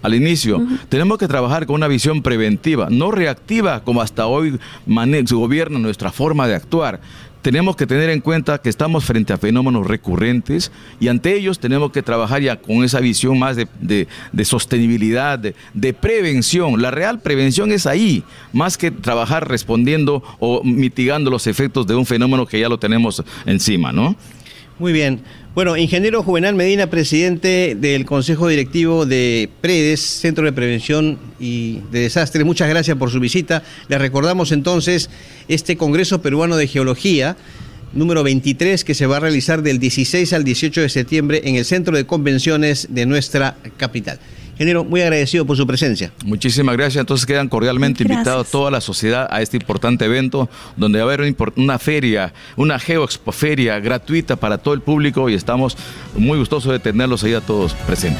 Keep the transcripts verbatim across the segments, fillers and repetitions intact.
al inicio, uh-huh. tenemos que trabajar con una visión preventiva, no reactiva como hasta hoy mane- gobierna nuestra forma de actuar. Tenemos que tener en cuenta que estamos frente a fenómenos recurrentes y ante ellos tenemos que trabajar ya con esa visión más de, de, de sostenibilidad, de, de prevención. La real prevención es ahí, más que trabajar respondiendo o mitigando los efectos de un fenómeno que ya lo tenemos encima, ¿no? Muy bien. Bueno, ingeniero Juvenal Medina, presidente del Consejo Directivo de PREDES, Centro de Prevención y de Desastres, muchas gracias por su visita. Les recordamos entonces este Congreso Peruano de Geología, número veintitrés, que se va a realizar del dieciséis al dieciocho de septiembre en el Centro de Convenciones de nuestra capital. Ingeniero, muy agradecido por su presencia. Muchísimas gracias. Entonces quedan cordialmente gracias. invitados toda la sociedad a este importante evento donde va a haber una feria, una geoexpoferia gratuita para todo el público y estamos muy gustosos de tenerlos ahí a todos presentes.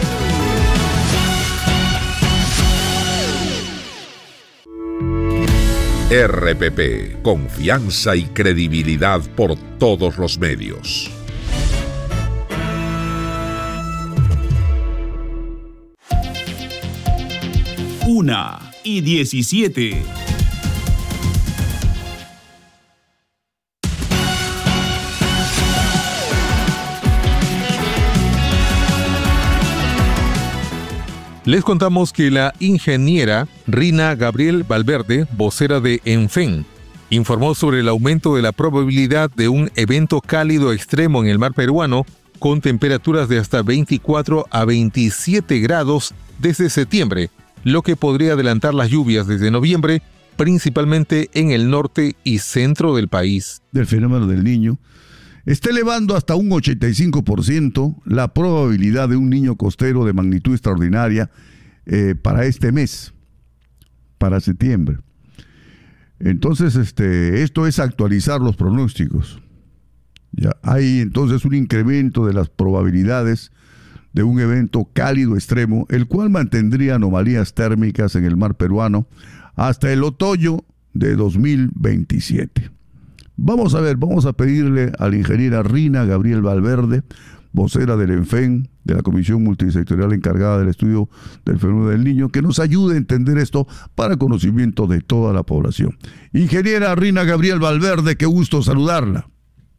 R P P, confianza y credibilidad por todos los medios. Una y diecisiete. Les contamos que la ingeniera Rina Gabriel Valverde, vocera de ENFEN, informó sobre el aumento de la probabilidad de un evento cálido extremo en el mar peruano con temperaturas de hasta veinticuatro a veintisiete grados desde septiembre, lo que podría adelantar las lluvias desde noviembre, principalmente en el norte y centro del país. Del fenómeno del Niño, está elevando hasta un ochenta y cinco por ciento la probabilidad de un niño costero de magnitud extraordinaria eh, para este mes, para septiembre. Entonces, este, esto es actualizar los pronósticos. Ya hay entonces un incremento de las probabilidades de un evento cálido extremo, el cual mantendría anomalías térmicas en el mar peruano hasta el otoño de dos mil veintisiete. Vamos a ver, vamos a pedirle a la ingeniera Rina Gabriel Valverde, vocera del ENFEN, de la Comisión Multisectorial encargada del estudio del fenómeno del Niño, que nos ayude a entender esto para conocimiento de toda la población. Ingeniera Rina Gabriel Valverde, qué gusto saludarla.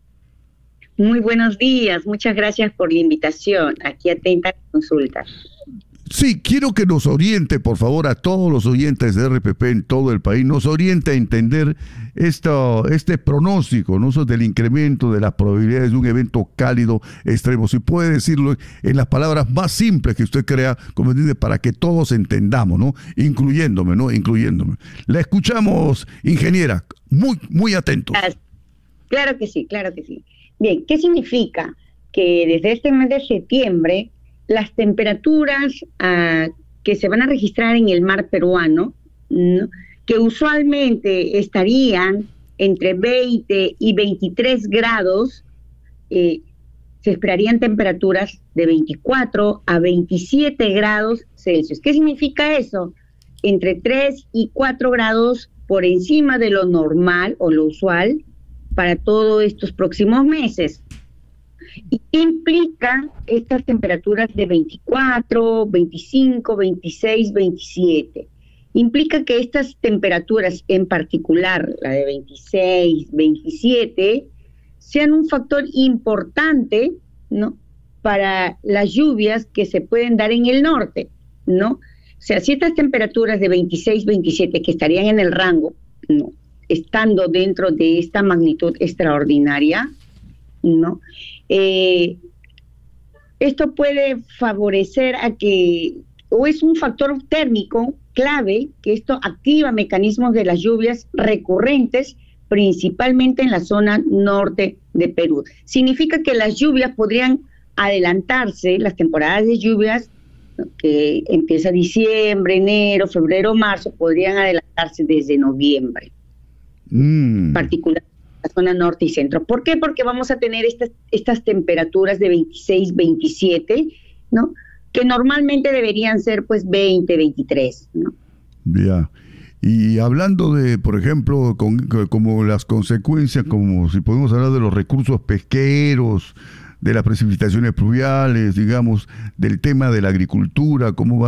Muy buenos días, muchas gracias por la invitación. Aquí atenta a la consulta. Sí, quiero que nos oriente, por favor, a todos los oyentes de R P P en todo el país, nos oriente a entender esto, este pronóstico, ¿no? Del incremento de las probabilidades de un evento cálido extremo. Si puede decirlo en las palabras más simples que usted crea, como dice, para que todos entendamos, ¿no? Incluyéndome, ¿no? Incluyéndome. La escuchamos, ingeniera, muy, muy atentos. Claro que sí, claro que sí. Bien, ¿qué significa? Que desde este mes de septiembre las temperaturas uh, que se van a registrar en el mar peruano, ¿no? Que usualmente estarían entre veinte y veintitrés grados, eh, se esperarían temperaturas de veinticuatro a veintisiete grados Celsius. ¿Qué significa eso? Entre tres y cuatro grados por encima de lo normal o lo usual para todos estos próximos meses. ¿Y qué implican estas temperaturas de veinticuatro, veinticinco, veintiséis, veintisiete? Implica que estas temperaturas, en particular la de veintiséis, veintisiete, sean un factor importante, ¿no?, para las lluvias que se pueden dar en el norte, ¿no? O sea, si estas temperaturas de veintiséis, veintisiete, que estarían en el rango, ¿no?, estando dentro de esta magnitud extraordinaria, ¿no?, Eh, esto puede favorecer a que, o es un factor térmico clave, que esto activa mecanismos de las lluvias recurrentes, principalmente en la zona norte de Perú. Significa que las lluvias podrían adelantarse, las temporadas de lluvias, ¿no?, que empieza diciembre, enero, febrero, marzo, podrían adelantarse desde noviembre, mm. particularmente la zona norte y centro. ¿Por qué? Porque vamos a tener estas, estas temperaturas de veintiséis, veintisiete, ¿no?, que normalmente deberían ser pues veinte, veintitrés, ¿no? Ya. Y hablando de, por ejemplo, con, como las consecuencias, como si podemos hablar de los recursos pesqueros, de las precipitaciones pluviales, digamos, del tema de la agricultura, cómo va